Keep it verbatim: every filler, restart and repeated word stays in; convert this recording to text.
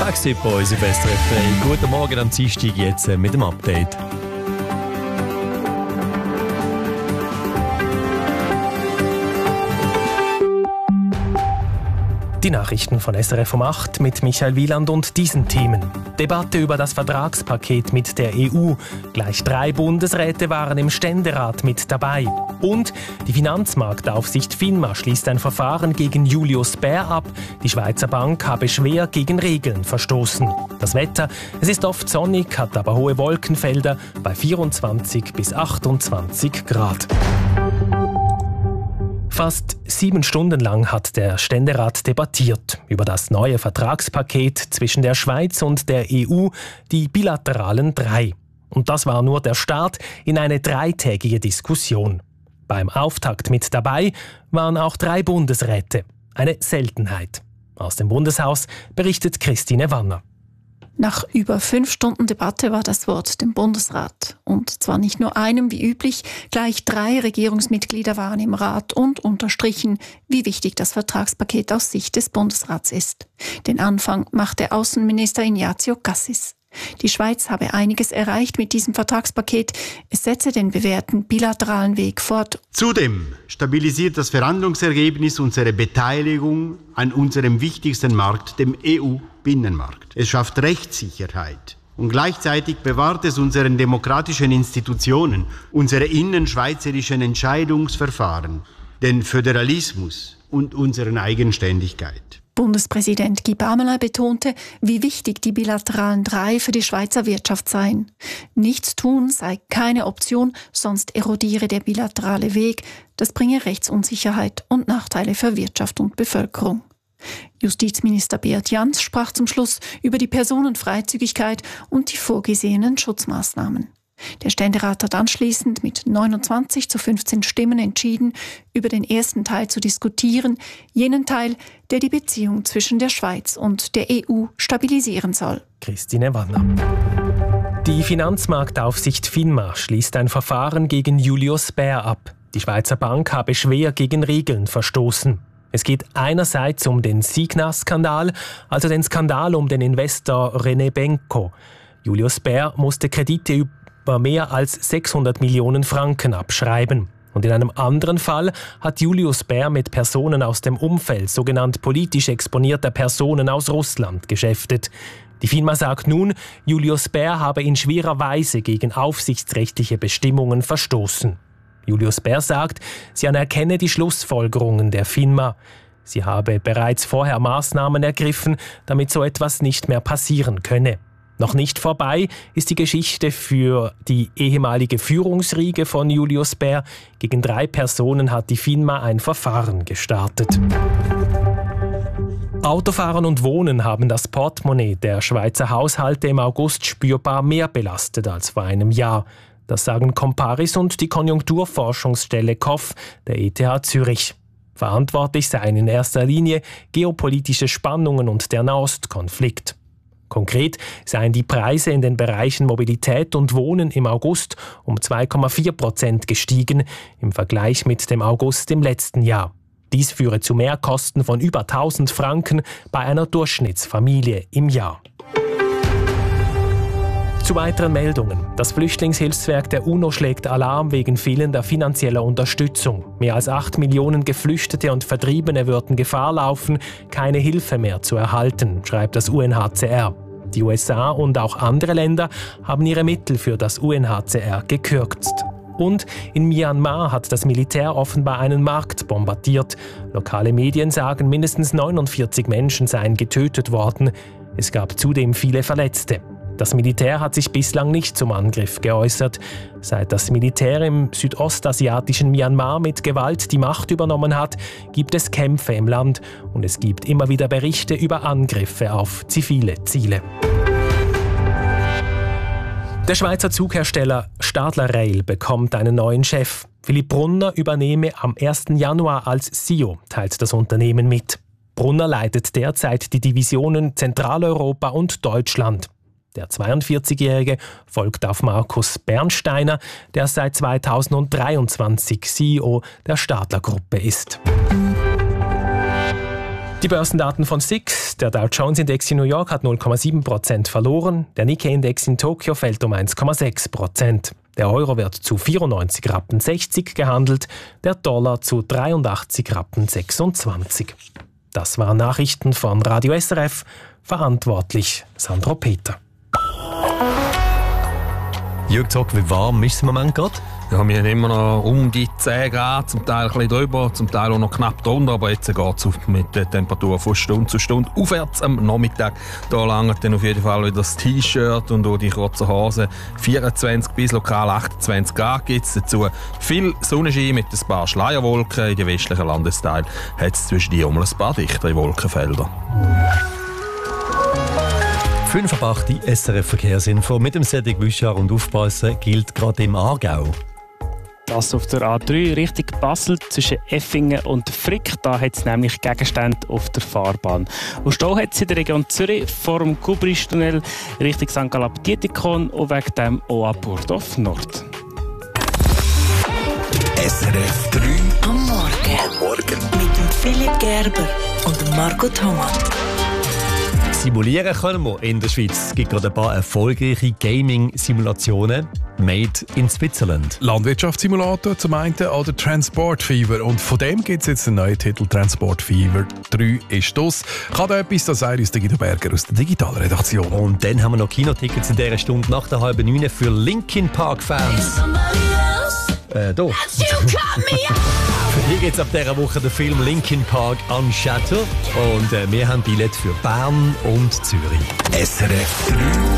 gewesen bei uns im S R F drei. Guten Morgen am Dienstag jetzt mit dem Update. Die Nachrichten von S R F um acht mit Michael Wieland und diesen Themen. Debatte über das Vertragspaket mit der E U. Gleich drei Bundesräte waren im Ständerat mit dabei. Und die Finanzmarktaufsicht FINMA schließt ein Verfahren gegen Julius Baer ab. Die Schweizer Bank habe schwer gegen Regeln verstoßen. Das Wetter, es ist oft sonnig, hat aber hohe Wolkenfelder bei vierundzwanzig bis achtundzwanzig Grad. Fast sieben Stunden lang hat der Ständerat debattiert über das neue Vertragspaket zwischen der Schweiz und der E U, die bilateralen drei. Und das war nur der Start in eine dreitägige Diskussion. Beim Auftakt mit dabei waren auch drei Bundesräte. Eine Seltenheit. Aus dem Bundeshaus berichtet Christine Wanner. Nach über fünf Stunden Debatte war das Wort dem Bundesrat. Und zwar nicht nur einem wie üblich, gleich drei Regierungsmitglieder waren im Rat und unterstrichen, wie wichtig das Vertragspaket aus Sicht des Bundesrats ist. Den Anfang machte Außenminister Ignazio Cassis. Die Schweiz habe einiges erreicht mit diesem Vertragspaket. Es setze den bewährten bilateralen Weg fort. Zudem stabilisiert das Verhandlungsergebnis unsere Beteiligung an unserem wichtigsten Markt, dem E U-Binnenmarkt. Es schafft Rechtssicherheit. Und gleichzeitig bewahrt es unseren demokratischen Institutionen, unsere innenschweizerischen Entscheidungsverfahren, den Föderalismus und unsere Eigenständigkeit. Bundespräsident Guy Parmelin betonte, wie wichtig die bilateralen drei für die Schweizer Wirtschaft seien. Nichts tun sei keine Option, sonst erodiere der bilaterale Weg. Das bringe Rechtsunsicherheit und Nachteile für Wirtschaft und Bevölkerung. Justizminister Beat Jans sprach zum Schluss über die Personenfreizügigkeit und die vorgesehenen Schutzmaßnahmen. Der Ständerat hat anschließend mit neunundzwanzig zu fünfzehn Stimmen entschieden, über den ersten Teil zu diskutieren, jenen Teil, der die Beziehung zwischen der Schweiz und der E U stabilisieren soll. Christine Wanner. Die Finanzmarktaufsicht FINMA schließt ein Verfahren gegen Julius Baer ab. Die Schweizer Bank habe schwer gegen Regeln verstoßen. Es geht einerseits um den Signa-Skandal, also den Skandal um den Investor René Benko. Julius Baer musste Kredite über mehr als sechshundert Millionen Franken abschreiben. Und in einem anderen Fall hat Julius Baer mit Personen aus dem Umfeld sogenannt politisch exponierter Personen aus Russland geschäftet. Die FINMA sagt nun, Julius Baer habe in schwerer Weise gegen aufsichtsrechtliche Bestimmungen verstoßen. Julius Baer sagt, sie anerkenne die Schlussfolgerungen der FINMA. Sie habe bereits vorher Maßnahmen ergriffen, damit so etwas nicht mehr passieren könne. Noch nicht vorbei ist die Geschichte für die ehemalige Führungsriege von Julius Baer. Gegen drei Personen hat die FINMA ein Verfahren gestartet. Autofahren und Wohnen haben das Portemonnaie der Schweizer Haushalte im August spürbar mehr belastet als vor einem Jahr. Das sagen Comparis und die Konjunkturforschungsstelle K O F der E T H Zürich. Verantwortlich seien in erster Linie geopolitische Spannungen und der Nahostkonflikt. Konkret seien die Preise in den Bereichen Mobilität und Wohnen im August um zwei Komma vier Prozent gestiegen im Vergleich mit dem August im letzten Jahr. Dies führe zu Mehrkosten von über tausend Franken bei einer Durchschnittsfamilie im Jahr. Zu weiteren Meldungen. Das Flüchtlingshilfswerk der UNO schlägt Alarm wegen fehlender finanzieller Unterstützung. Mehr als acht Millionen Geflüchtete und Vertriebene würden Gefahr laufen, keine Hilfe mehr zu erhalten, schreibt das U N H C R. Die U S A und auch andere Länder haben ihre Mittel für das U N H C R gekürzt. Und in Myanmar hat das Militär offenbar einen Markt bombardiert. Lokale Medien sagen, mindestens neunundvierzig Menschen seien getötet worden. Es gab zudem viele Verletzte. Das Militär hat sich bislang nicht zum Angriff geäußert. Seit das Militär im südostasiatischen Myanmar mit Gewalt die Macht übernommen hat, gibt es Kämpfe im Land und es gibt immer wieder Berichte über Angriffe auf zivile Ziele. Der Schweizer Zughersteller Stadler Rail bekommt einen neuen Chef. Philipp Brunner übernehme am ersten Januar als C E O, teilt das Unternehmen mit. Brunner leitet derzeit die Divisionen Zentraleuropa und Deutschland. Der zweiundvierzigjährige folgt auf Markus Bernsteiner, der seit zweitausenddreiundzwanzig C E O der Stadler Gruppe ist. Die Börsendaten von S I X. Der Dow Jones Index in New York hat null Komma sieben Prozent verloren. Der Nikkei Index in Tokio fällt um eins Komma sechs Prozent. Der Euro wird zu vierundneunzig Rappen sechzig gehandelt, der Dollar zu dreiundachtzig Rappen sechsundzwanzig. Das waren Nachrichten von Radio S R F. Verantwortlich Sandro Peter. Jörg Zock, wie warm ist es im Moment gerade? Ja, wir haben immer noch um die zehn Grad, zum Teil ein bisschen drüber, zum Teil auch noch knapp drunter, aber jetzt geht es mit der Temperatur von Stunde zu Stunde aufwärts am Nachmittag. Da langt dann auf jeden Fall wieder das T-Shirt und auch die kurzen Hosen. vierundzwanzig bis lokal achtundzwanzig Grad gibt es dazu. Viel Sonnenschein mit ein paar Schleierwolken. In den westlichen Landesteilen hat es zwischen die um ein paar dichtere Wolkenfelder. fünf ab acht S R F-Verkehrsinfo mit dem Cedric Büschar und Aufpassen gilt gerade im Aargau. Das auf der A drei Richtung Basel zwischen Effingen und Frick. Da hat es nämlich Gegenstände auf der Fahrbahn. Und Stau hat es in der Region Zürich vor dem Kubristunnel Richtung Sankt Galab-Dietikon und wegen dem auch ab Burdorf Nord. S R F drei am Morgen. Am Morgen. Mit dem Philipp Gerber und dem Marco Thomas. Simulieren können wir in der Schweiz. Es gibt gerade ein paar erfolgreiche Gaming-Simulationen made in Switzerland. Landwirtschaftssimulator zum einen oder Transport Fever. Und von dem gibt es jetzt einen neuen Titel. Transport Fever drei ist das. Kann da etwas, das sagt uns der Guido Berger aus der Digitalredaktion. Und dann haben wir noch Kinotickets in dieser Stunde nach der halben neun für Linkin Park-Fans. Äh, doch. Für die gibt es ab dieser Woche den Film Linkin Park Unshattered. Und äh, wir haben Billett für Bern und Zürich. S R F drei